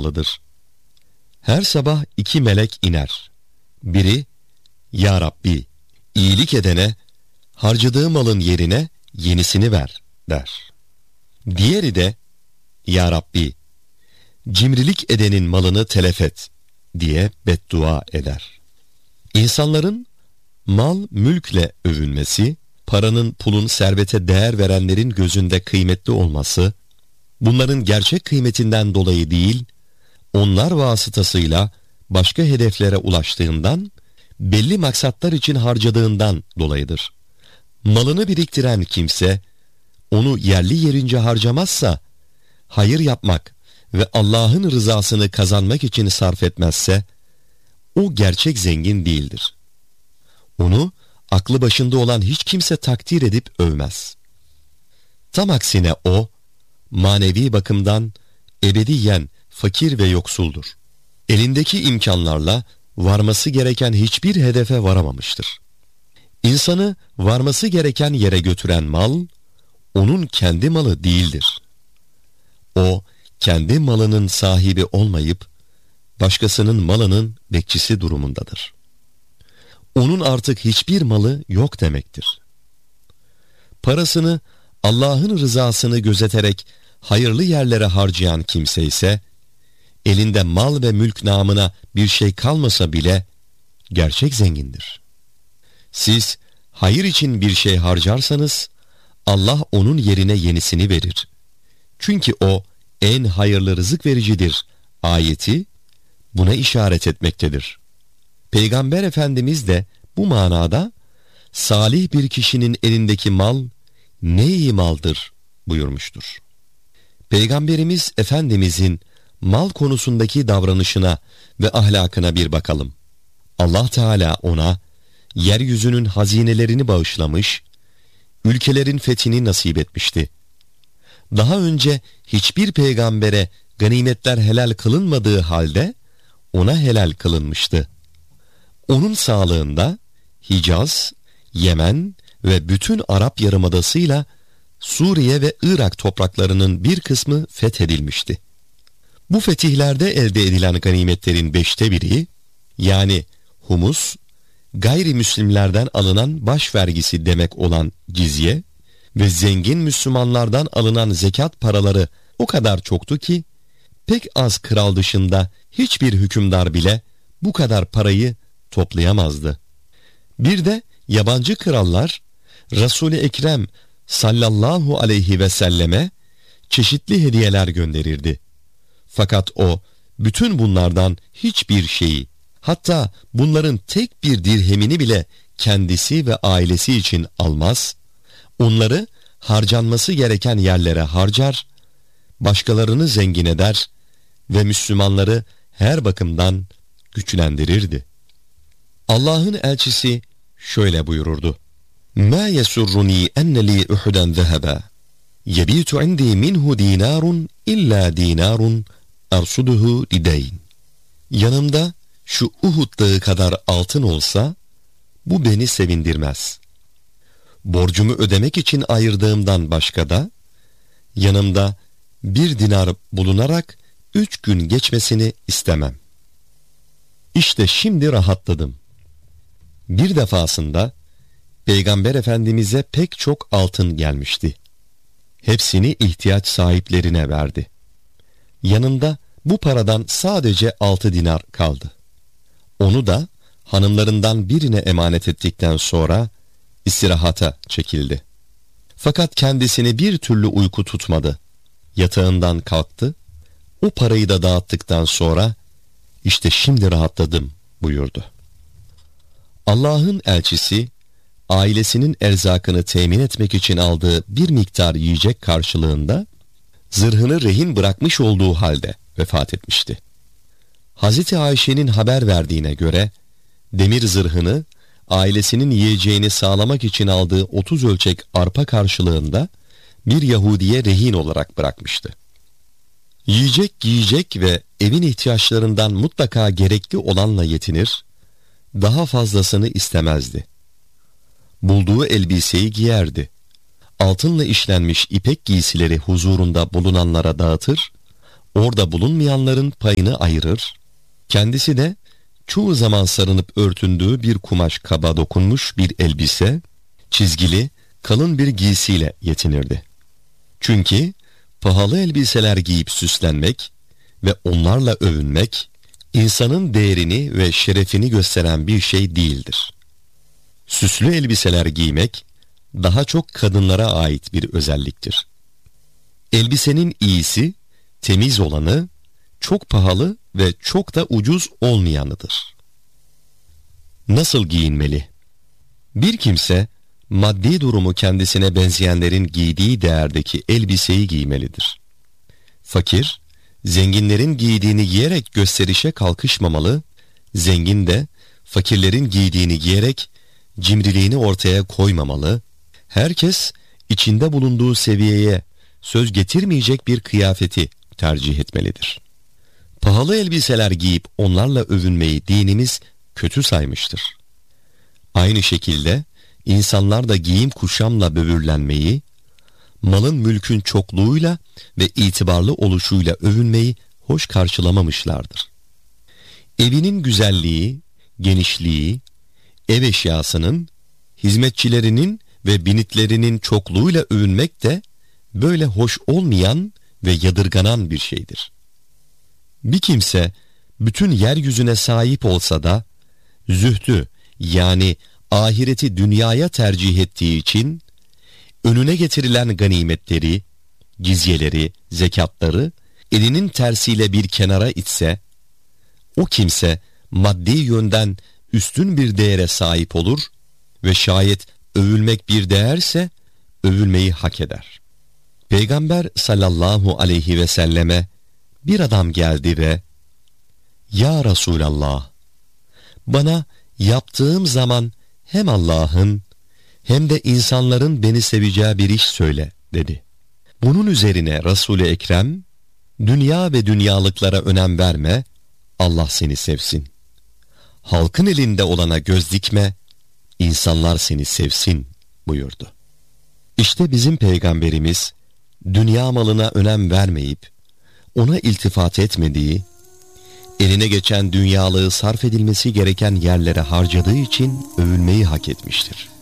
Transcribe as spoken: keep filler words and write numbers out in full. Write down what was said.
malıdır. Her sabah iki melek iner. Biri, "Ya Rabbi, iyilik edene, harcadığı malın yerine yenisini ver," der. Diğeri de, "Ya Rabbi, cimrilik edenin malını telef et," diye beddua eder. İnsanların mal mülkle övünmesi, paranın, pulun, servete değer verenlerin gözünde kıymetli olması, bunların gerçek kıymetinden dolayı değil, onlar vasıtasıyla başka hedeflere ulaştığından, belli maksatlar için harcadığından dolayıdır. Malını biriktiren kimse, onu yerli yerince harcamazsa, hayır yapmak ve Allah'ın rızasını kazanmak için sarf etmezse, o gerçek zengin değildir. Onu aklı başında olan hiç kimse takdir edip övmez. Tam aksine o, manevi bakımdan ebediyen fakir ve yoksuldur. Elindeki imkanlarla varması gereken hiçbir hedefe varamamıştır. İnsanı varması gereken yere götüren mal, onun kendi malı değildir. O, kendi malının sahibi olmayıp, başkasının malının bekçisi durumundadır. Onun artık hiçbir malı yok demektir. Parasını Allah'ın rızasını gözeterek hayırlı yerlere harcayan kimse ise, elinde mal ve mülk namına bir şey kalmasa bile gerçek zengindir. Siz hayır için bir şey harcarsanız, Allah onun yerine yenisini verir. Çünkü o en hayırlı rızık vericidir ayeti buna işaret etmektedir. Peygamber Efendimiz de bu manada salih bir kişinin elindeki mal ne iyi maldır buyurmuştur. Peygamberimiz Efendimizin mal konusundaki davranışına ve ahlakına bir bakalım. Allah Teala ona yeryüzünün hazinelerini bağışlamış, ülkelerin fethini nasip etmişti. Daha önce hiçbir peygambere ganimetler helal kılınmadığı halde ona helal kılınmıştı. Onun sağlığında Hicaz, Yemen ve bütün Arap Yarımadası'yla Suriye ve Irak topraklarının bir kısmı fethedilmişti. Bu fetihlerde elde edilen ganimetlerin beşte biri, yani humus, gayrimüslimlerden alınan baş vergisi demek olan cizye ve zengin Müslümanlardan alınan zekat paraları o kadar çoktu ki, pek az kral dışında hiçbir hükümdar bile bu kadar parayı toplayamazdı. Bir de yabancı krallar, Resul-i Ekrem sallallahu aleyhi ve selleme çeşitli hediyeler gönderirdi. Fakat o, bütün bunlardan hiçbir şeyi, hatta bunların tek bir dirhemini bile kendisi ve ailesi için almaz, onları harcanması gereken yerlere harcar, başkalarını zengin eder ve Müslümanları her bakımdan güçlendirirdi. Allah'ın elçisi şöyle buyururdu: "Ma yesurruni enne li Uhuden zeheba, yebitu indi minhu dinarun illa dinarun arsuduhu lideyn." Yanımda şu Uhud dağı kadar altın olsa, bu beni sevindirmez. Borcumu ödemek için ayırdığımdan başka da, yanımda bir dinar bulunarak üç gün geçmesini istemem. İşte şimdi rahatladım. Bir defasında Peygamber Efendimiz'e pek çok altın gelmişti. Hepsini ihtiyaç sahiplerine verdi. Yanında bu paradan sadece altı dinar kaldı. Onu da hanımlarından birine emanet ettikten sonra istirahata çekildi. Fakat kendisini bir türlü uyku tutmadı. Yatağından kalktı. O parayı da dağıttıktan sonra işte şimdi rahatladım buyurdu. Allah'ın elçisi ailesinin erzakını temin etmek için aldığı bir miktar yiyecek karşılığında zırhını rehin bırakmış olduğu halde vefat etmişti. Hazreti Ayşe'nin haber verdiğine göre demir zırhını ailesinin yiyeceğini sağlamak için aldığı otuz ölçek arpa karşılığında bir Yahudiye rehin olarak bırakmıştı. Yiyecek, giyecek ve evin ihtiyaçlarından mutlaka gerekli olanla yetinir, daha fazlasını istemezdi. Bulduğu elbiseyi giyerdi. Altınla işlenmiş ipek giysileri huzurunda bulunanlara dağıtır, orada bulunmayanların payını ayırır, kendisi de çoğu zaman sarınıp örtündüğü bir kumaş kaba dokunmuş bir elbise, çizgili, kalın bir giysiyle yetinirdi. Çünkü pahalı elbiseler giyip süslenmek ve onlarla övünmek, insanın değerini ve şerefini gösteren bir şey değildir. Süslü elbiseler giymek, daha çok kadınlara ait bir özelliktir. Elbisenin iyisi, temiz olanı, çok pahalı ve çok da ucuz olmayanıdır. Nasıl giyinmeli? Bir kimse, maddi durumu kendisine benzeyenlerin giydiği değerdeki elbiseyi giymelidir. Fakir, zenginlerin giydiğini giyerek gösterişe kalkışmamalı, zengin de fakirlerin giydiğini giyerek cimriliğini ortaya koymamalı, herkes içinde bulunduğu seviyeye söz getirmeyecek bir kıyafeti tercih etmelidir. Pahalı elbiseler giyip onlarla övünmeyi dinimiz kötü saymıştır. Aynı şekilde insanlar da giyim kuşamla böbürlenmeyi, malın mülkün çokluğuyla ve itibarlı oluşuyla övünmeyi hoş karşılamamışlardır. Evinin güzelliği, genişliği, ev eşyasının, hizmetçilerinin ve binitlerinin çokluğuyla övünmek de böyle hoş olmayan ve yadırganan bir şeydir. Bir kimse bütün yeryüzüne sahip olsa da zühdü yani ahireti dünyaya tercih ettiği için önüne getirilen ganimetleri, cizyeleri, zekatları elinin tersiyle bir kenara itse, o kimse maddi yönden üstün bir değere sahip olur ve şayet övülmek bir değerse övülmeyi hak eder. Peygamber sallallahu aleyhi ve selleme bir adam geldi ve "Ya Resulallah, bana yaptığım zaman hem Allah'ın hem de insanların beni seveceği bir iş söyle" dedi. Bunun üzerine Resul-i Ekrem, "Dünya ve dünyalıklara önem verme, Allah seni sevsin. Halkın elinde olana göz dikme, insanlar seni sevsin" buyurdu. İşte bizim Peygamberimiz, dünya malına önem vermeyip, ona iltifat etmediği, eline geçen dünyalığı sarf edilmesi gereken yerlere harcadığı için övülmeyi hak etmiştir.